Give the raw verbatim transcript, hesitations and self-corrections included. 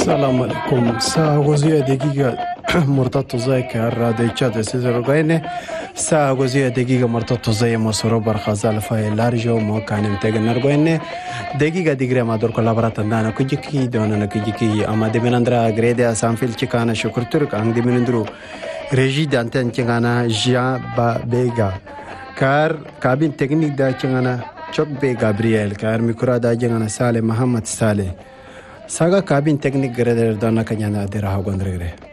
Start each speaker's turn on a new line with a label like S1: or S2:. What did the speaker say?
S1: السلام عليكم. ساعة وزيادة دقيقة مرتبط زي كهر ديشات سيزرقينه ساعة وزيادة دقيقة مرتبط زي مصروف برخازال فاي لارجو مو كان متجن نرقينه دقيقة دقيقة ما دور كلابرات عندنا كجيكي دونا كجيكي أما دمينندرا غريدة سامفيل تكانا شكر ترك عن دمينندرو رجي دانتن تكانا جيا بيجا كار كابين تكنيك دا تكانا چوك بي غابرييل كار ميكرا دا جانا سالي محمد سالي ساغا كابين تكنيك غريدة دونا كنيانا ديرها غندرغري